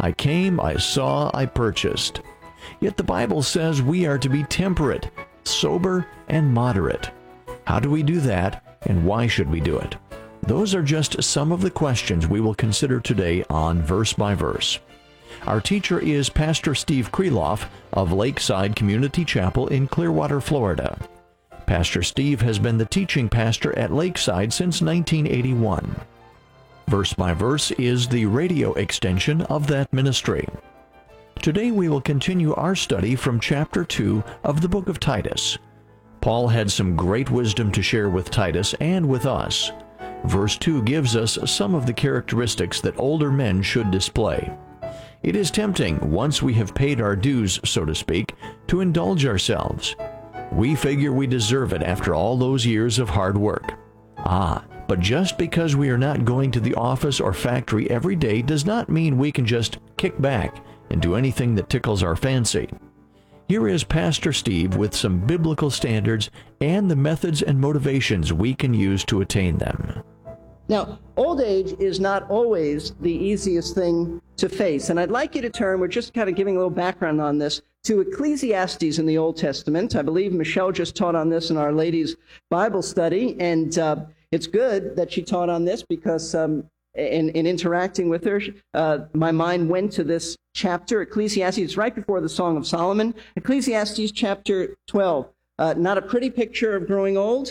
I came, I saw, I purchased. Yet the Bible says we are to be temperate, sober, and moderate. How do we do that, and why should we do it? Those are just some of the questions we will consider today on Verse by Verse. Our teacher is Pastor Steve Kreloff of Lakeside Community Chapel in Clearwater, Florida. Pastor Steve has been the teaching pastor at Lakeside since 1981. Verse by Verse is the radio extension of that ministry. Today we will continue our study from chapter 2 of the book of Titus. Paul had some great wisdom to share with Titus and with us. Verse 2 gives us some of the characteristics that older men should display. It is tempting, once we have paid our dues, so to speak, to indulge ourselves. We figure we deserve it after all those years of hard work. But just because we are not going to the office or factory every day does not mean we can just kick back and do anything that tickles our fancy. Here is Pastor Steve with some biblical standards and the methods and motivations we can use to attain them. Now, old age is not always the easiest thing to face. And I'd like you to turn, we're just kind of giving a little background on this, to Ecclesiastes in the Old Testament. I believe Michelle just taught on this in Our Ladies Bible study. And it's good that she taught on this because in interacting with her, my mind went to this chapter, Ecclesiastes. It's right before the Song of Solomon. Ecclesiastes chapter 12. Not a pretty picture of growing old.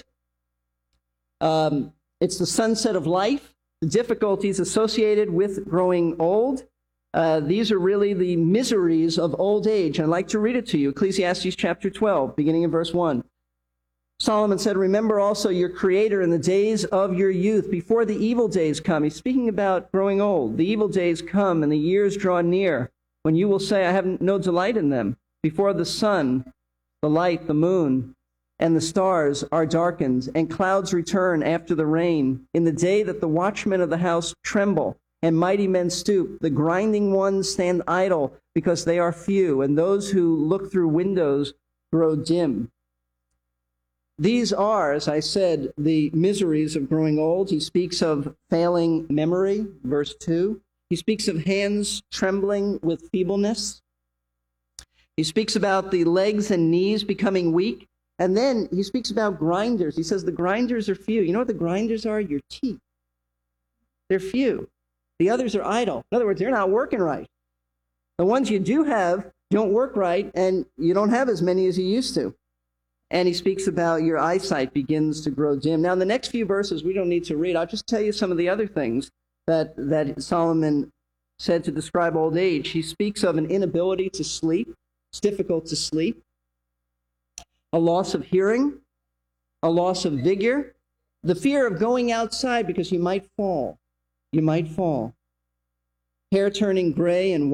It's the sunset of life, the difficulties associated with growing old. These are really the miseries of old age. I'd like to read it to you. Ecclesiastes chapter 12, beginning in verse 1. Solomon said, "Remember also your Creator in the days of your youth, before the evil days come." He's speaking about growing old. The evil days come and the years draw near, when you will say, "I have no delight in them." Before the sun, the light, the moon, and the stars are darkened, and clouds return after the rain, in the day that the watchmen of the house tremble, and mighty men stoop. The grinding ones stand idle, because they are few, and those who look through windows grow dim. These are, as I said, the miseries of growing old. He speaks of failing memory, verse 2. He speaks of hands trembling with feebleness. He speaks about the legs and knees becoming weak. And then he speaks about grinders. He says the grinders are few. You know what the grinders are? Your teeth. They're few. The others are idle. In other words, they're not working right. The ones you do have don't work right, and you don't have as many as you used to. And he speaks about your eyesight begins to grow dim. Now, in the next few verses, we don't need to read. I'll just tell you some of the other things that Solomon said to describe old age. He speaks of an inability to sleep. It's difficult to sleep. A loss of hearing, a loss of vigor, the fear of going outside because you might fall. You might fall. Hair turning gray and